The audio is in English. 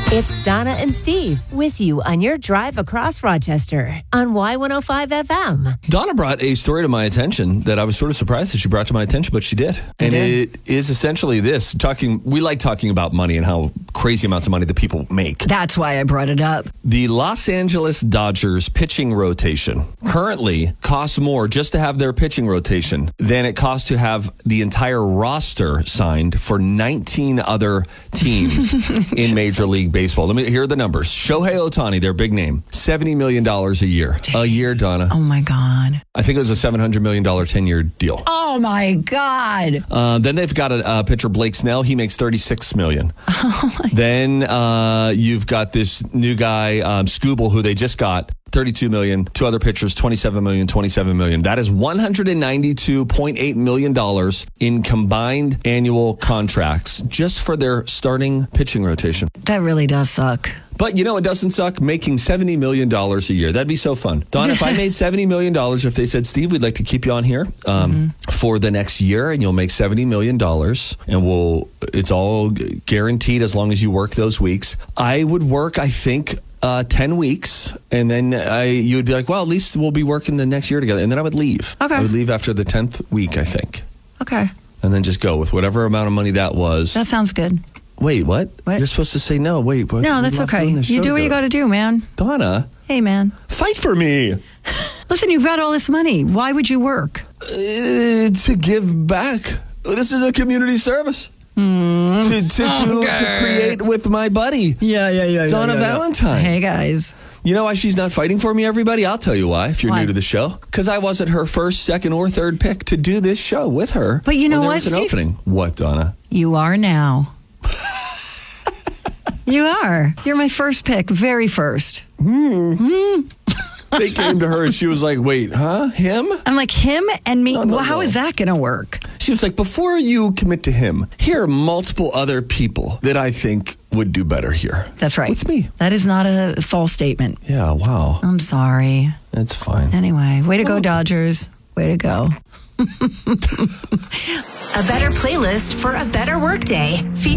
It's Donna and Steve with you on your drive across Rochester on Y105 FM. Donna brought a story to my attention that I was sort of surprised that she brought to my attention, but she did. And it is essentially this. We like talking about money and how crazy amounts of money that people make. That's why I brought it up. The Los Angeles Dodgers pitching rotation currently costs more just to have their pitching rotation than it costs to have the entire roster signed for 19 other teams in Major League Baseball. Here are the numbers. Shohei Ohtani, their big name, $70 million a year. A year, Donna. Oh, my God. I think it was a $700 million 10-year deal. Oh, my God. Then they've got a pitcher, Blake Snell. He makes $36 million. Then you've got this new guy, Scooble, who they just got. $32 million. Two other pitchers, $27 million. That is $192.8 million in combined annual contracts just for their starting pitching rotation. That really does suck. But you know, it doesn't suck making $70 million a year. That'd be so fun. Don, if I made $70 million, if they said, Steve, we'd like to keep you on here for the next year and you'll make $70 million and it's all guaranteed as long as you work those weeks. I would work, I think, 10 weeks, and then you would be like, well, at least we'll be working the next year together. And then I would leave. Okay. I would leave after the 10th week, I think. Okay. And then just go with whatever amount of money that was. That sounds good. Wait, what? You're supposed to say no. Wait, what? No, that's okay. You do what you got to do, man. Donna. Hey, man. Fight for me. Listen, you've got all this money. Why would you work? To give back. This is a community service. To create with my buddy. Yeah. Donna Valentine. Hey, guys. You know why she's not fighting for me, everybody? I'll tell you why, if you're new to the show. Because I wasn't her first, second, or third pick to do this show with her. But you know what, there was an opening. What, Donna? You are now. You are. You're my first pick. Very first. They came to her and she was like, wait, huh? Him? I'm like, him and me? No. How is that going to work? She was like, before you commit to him, here are multiple other people that I think would do better here. That's right. With me. That is not a false statement. Yeah, wow. I'm sorry. That's fine. Anyway, way to go, Dodgers. Way to go. A better playlist for a better workday.